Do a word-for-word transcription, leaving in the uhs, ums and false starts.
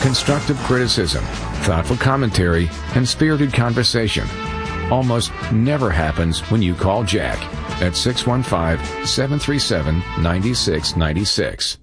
constructive criticism, thoughtful commentary, and spirited conversation almost never happens when you call Jack at six one five, seven three seven, nine six nine six.